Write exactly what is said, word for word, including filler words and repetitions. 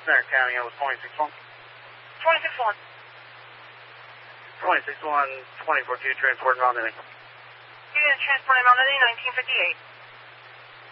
Center County, I was twenty-six one. twenty-six one. twenty-six one, twenty-four two, transporting Mount Denny. Unit transporting Mount Denny, nineteen fifty-eight.